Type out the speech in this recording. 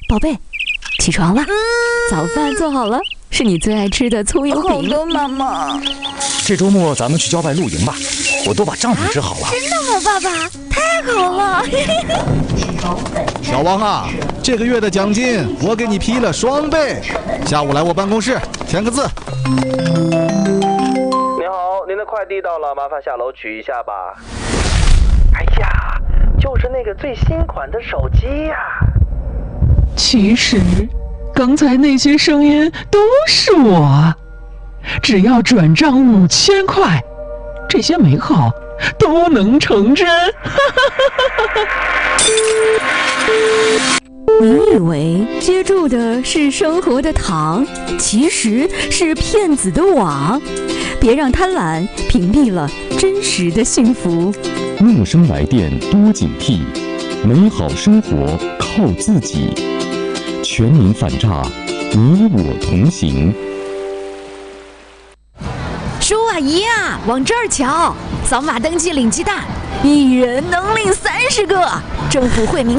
宝贝，起床了，早饭做好了，是你最爱吃的葱油饼。 好的，妈妈。 这周末咱们去郊外露营吧，我都把帐篷支好了。 真的吗，爸爸？太好了！ 小王啊，这个月的奖金我给你批了双倍，下午来我办公室签个字。 你好，您的快递到了，麻烦下楼取一下吧。哎呀，就是那个最新款的手机呀。 其实，刚才那些声音都是我。只要转账5000块，这些美好都能成真。 你以为接住的是生活的糖，其实是骗子的网。别让贪婪屏蔽了真实的幸福。 陌生来电多警惕，美好生活靠自己。全民反诈，你我同行。 叔啊姨啊，往这儿瞧，扫码登记领鸡蛋，1人能领30个，政府会明